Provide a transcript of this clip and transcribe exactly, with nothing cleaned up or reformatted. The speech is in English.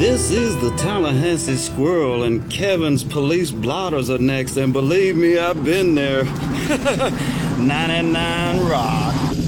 This is the Tallahassee Squirrel, and Kevin's police blotters are next, and believe me, I've been there. ninety-nine Rock.